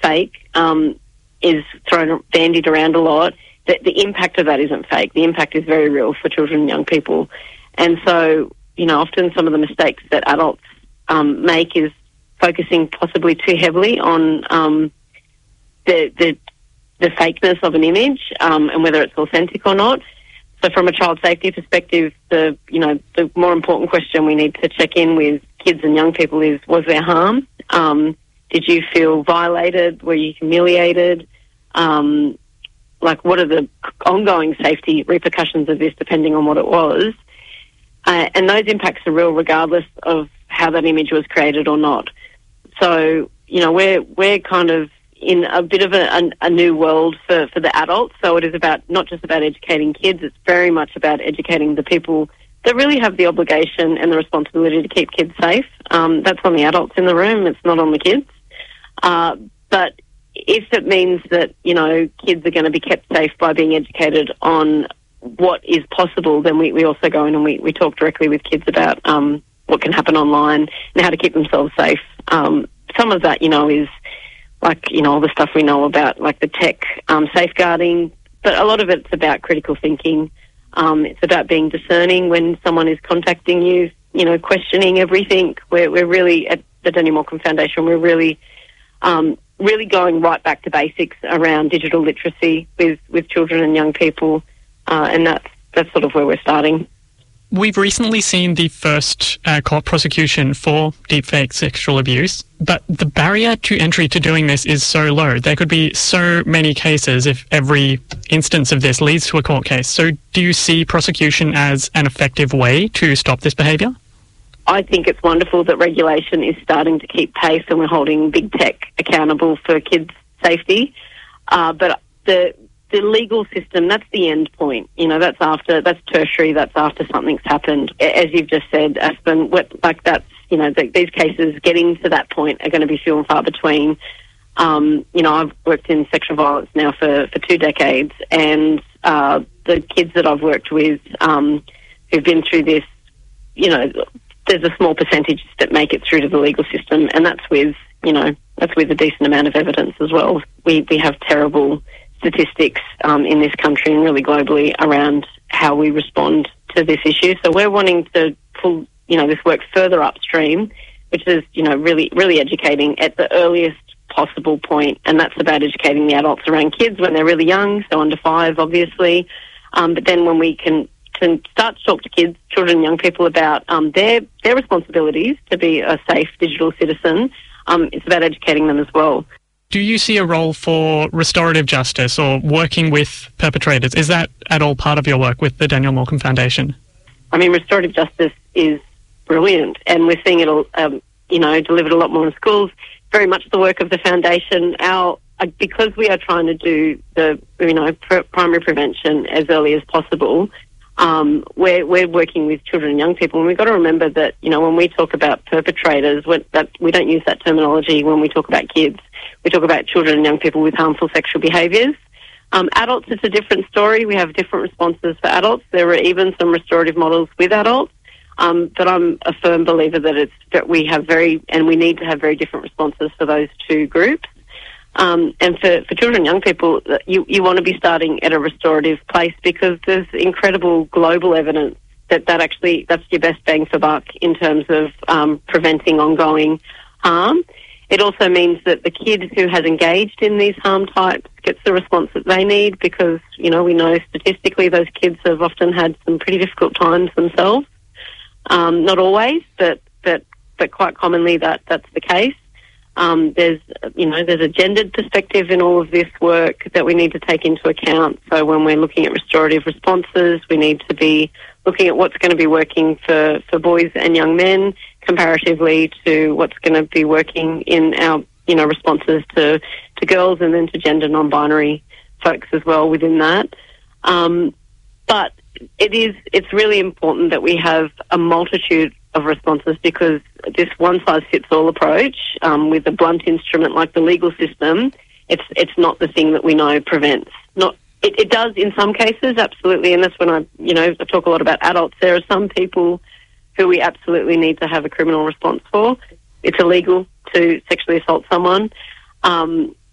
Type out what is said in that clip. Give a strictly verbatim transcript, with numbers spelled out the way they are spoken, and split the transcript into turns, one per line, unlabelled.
fake um, is thrown, bandied around a lot, the, the impact of that isn't fake. The impact is very real for children and young people. And so, you know, often some of the mistakes that adults um, make is focusing possibly too heavily on um, the, the the fakeness of an image um, and whether it's authentic or not. So from a child safety perspective, the you know the more important question we need to check in with kids and young people is, was there harm? Um, did you feel violated? Were you humiliated? Um, like, what are the ongoing safety repercussions of this, depending on what it was? Uh, and those impacts are real regardless of how that image was created or not. So, you know, we're we're kind of in a bit of a, a, a new world for, for the adults. So it is about not just about educating kids, it's very much about educating the people that really have the obligation and the responsibility to keep kids safe. Um, that's on the adults in the room, it's not on the kids. Uh, but if it means that, you know, kids are going to be kept safe by being educated on what is possible, then we, we also go in and we, we talk directly with kids about um, what can happen online and how to keep themselves safe. Um, some of that, you know, is like, you know, all the stuff we know about, like the tech um, safeguarding, but a lot of it's about critical thinking. Um, it's about being discerning when someone is contacting you, you know, questioning everything. We're, we're really, at the Daniel Morcombe Foundation, we're really um, really going right back to basics around digital literacy with, with children and young people, uh, and that's, that's sort of where we're starting.
We've recently seen the first uh, court prosecution for deepfake sexual abuse, but the barrier to entry to doing this is so low. There could be so many cases if every instance of this leads to a court case. So do you see prosecution as an effective way to stop this behaviour?
I think it's wonderful that regulation is starting to keep pace and we're holding big tech accountable for kids' safety. Uh, but the the legal system, that's the end point. You know, that's after, that's tertiary, that's after something's happened. As you've just said, Aspen, what, like that's, you know, the, these cases getting to that point are going to be few and far between. Um, you know, I've worked in sexual violence now for, for two decades, and uh, the kids that I've worked with um, who've been through this, you know, there's a small percentage that make it through to the legal system, and that's with, you know, that's with a decent amount of evidence as well. We we have terrible statistics um, in this country and really globally around how we respond to this issue. So we're wanting to pull, you know, this work further upstream, which is, you know, really, really educating at the earliest possible point, and that's about educating the adults around kids when they're really young, so under five, obviously. Um, but then when we can can start to talk to kids, children and young people about um, their their responsibilities to be a safe digital citizen, um, it's about educating them as well.
Do you see a role for restorative justice or working with perpetrators? Is that at all part of your work with the Daniel Morcombe Foundation?
I mean, restorative justice is brilliant, and we're seeing it, um, you know, delivered a lot more in schools. Very much the work of the foundation. Our uh, because we are trying to do the, you know, pr- primary prevention as early as possible. Um, we're, we're working with children and young people, and we've got to remember that, you know, when we talk about perpetrators, what, that, we don't use that terminology when we talk about kids. We talk about children and young people with harmful sexual behaviours. Um, adults, it's a different story. We have different responses for adults. There are even some restorative models with adults, um, but I'm a firm believer that it's that we have very, and we need to have very different responses for those two groups. Um, and for, for children and young people, you, you want to be starting at a restorative place because there's incredible global evidence that, that actually that's your best bang for buck in terms of um, preventing ongoing harm. It also means that the kid who has engaged in these harm types gets the response that they need because, you know, we know statistically those kids have often had some pretty difficult times themselves. Um, not always, but, but, but quite commonly that, that's the case. Um, there's, you know, there's a gendered perspective in all of this work that we need to take into account. So when we're looking at restorative responses, we need to be looking at what's going to be working for, for boys and young men comparatively to what's going to be working in our, you know, responses to, to girls and then to gender non-binary folks as well within that. Um, but it is, it's really important that we have a multitude of responses because this one-size-fits-all approach um, with a blunt instrument like the legal system, it's it's not the thing that we know prevents. Not it, it does in some cases, absolutely, and that's when I, you know, I talk a lot about adults. There are some people who we absolutely need to have a criminal response for. It's illegal to sexually assault someone. Um,